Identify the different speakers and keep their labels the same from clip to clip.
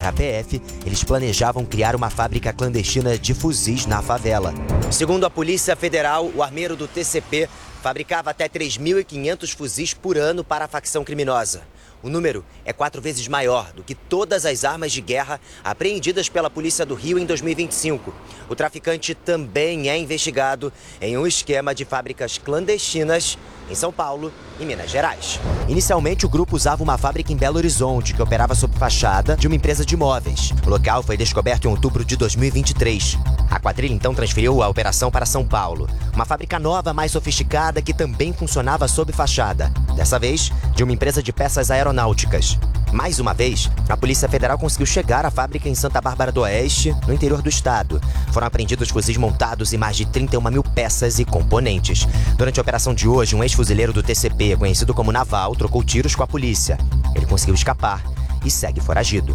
Speaker 1: a PF, eles planejavam criar uma fábrica clandestina de fuzis na favela. Segundo a Polícia Federal, o armeiro do TCP fabricava até 3.500 fuzis por ano para a facção criminosa. O número é 4 vezes maior do que todas as armas de guerra apreendidas pela Polícia do Rio em 2025. O traficante também é investigado em um esquema de fábricas clandestinas em São Paulo e Minas Gerais. Inicialmente, o grupo usava uma fábrica em Belo Horizonte, que operava sob fachada de uma empresa de imóveis. O local foi descoberto em outubro de 2023. A quadrilha então transferiu a operação para São Paulo, uma fábrica nova, mais sofisticada, que também funcionava sob fachada. Dessa vez, de uma empresa de peças aeronáuticas. Mais uma vez, a Polícia Federal conseguiu chegar à fábrica em Santa Bárbara do Oeste, no interior do estado. Foram apreendidos fuzis montados e mais de 31 mil peças e componentes. Durante a operação de hoje, um ex-fuzileiro do TCP, conhecido como Naval, trocou tiros com a polícia. Ele conseguiu escapar e segue foragido.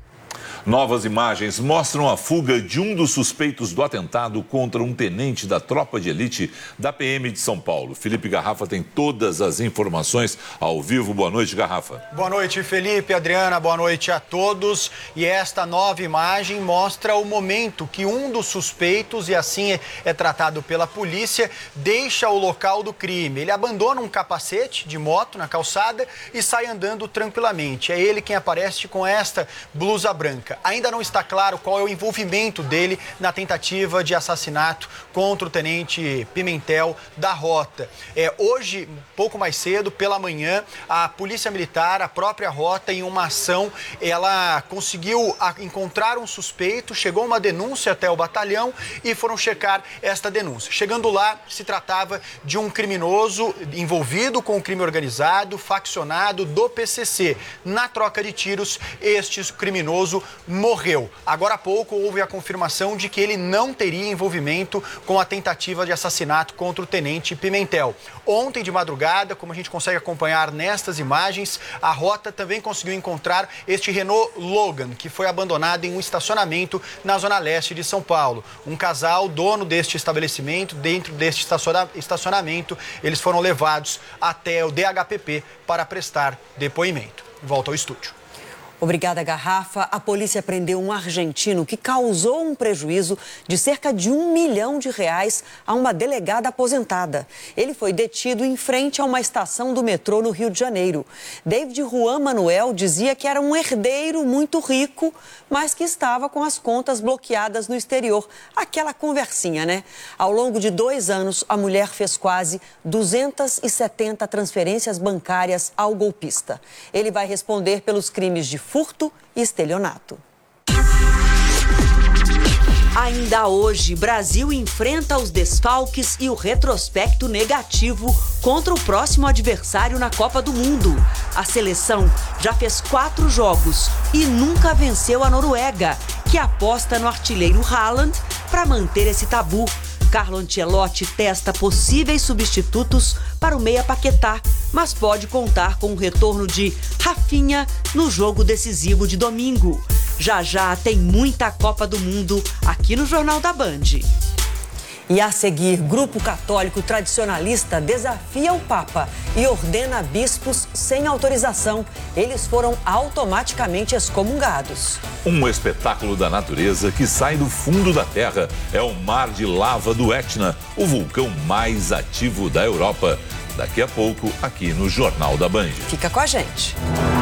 Speaker 2: Novas imagens mostram a fuga de um dos suspeitos do atentado contra um tenente da tropa de elite da PM de São Paulo. Felipe Garrafa tem todas as informações ao vivo. Boa noite, Garrafa.
Speaker 3: Boa noite, Felipe, Adriana, boa noite a todos. E esta nova imagem mostra o momento que um dos suspeitos, e assim é tratado pela polícia, deixa o local do crime. Ele abandona um capacete de moto na calçada e sai andando tranquilamente. É ele quem aparece com esta blusa branca. Ainda não está claro qual é o envolvimento dele na tentativa de assassinato contra o tenente Pimentel da Rota. Hoje, pouco mais cedo, pela manhã, a Polícia Militar, a própria Rota, em uma ação, ela conseguiu encontrar um suspeito, chegou uma denúncia até o batalhão e foram checar esta denúncia. Chegando lá, se tratava de um criminoso envolvido com o crime organizado, faccionado do PCC. Na troca de tiros, este criminoso morreu. Agora há pouco houve a confirmação de que ele não teria envolvimento com a tentativa de assassinato contra o tenente Pimentel. Ontem de madrugada, como a gente consegue acompanhar nestas imagens, a Rota também conseguiu encontrar este Renault Logan, que foi abandonado em um estacionamento na zona leste de São Paulo. Um casal, dono deste estabelecimento, dentro deste estacionamento, eles foram levados até o DHPP para prestar depoimento. Volta ao estúdio.
Speaker 4: Obrigada, Garrafa. A polícia prendeu um argentino que causou um prejuízo de cerca de R$1 milhão a uma delegada aposentada. Ele foi detido em frente a uma estação do metrô no Rio de Janeiro. David Juan Manuel dizia que era um herdeiro muito rico, mas que estava com as contas bloqueadas no exterior. Aquela conversinha, né? Ao longo de 2 anos, a mulher fez quase 270 transferências bancárias ao golpista. Ele vai responder pelos crimes de furto e estelionato. Ainda hoje, Brasil enfrenta os desfalques e o retrospecto negativo contra o próximo adversário na Copa do Mundo. A seleção já fez 4 jogos e nunca venceu a Noruega, que aposta no artilheiro Haaland para manter esse tabu. Carlo Ancelotti testa possíveis substitutos para o meia Paquetá, mas pode contar com o retorno de Rafinha no jogo decisivo de domingo. Já tem muita Copa do Mundo aqui no Jornal da Band. E a seguir, grupo católico tradicionalista desafia o Papa e ordena bispos sem autorização. Eles foram automaticamente excomungados.
Speaker 2: Um espetáculo da natureza que sai do fundo da terra. É o mar de lava do Etna, o vulcão mais ativo da Europa. Daqui a pouco, aqui no Jornal da Band.
Speaker 4: Fica com a gente.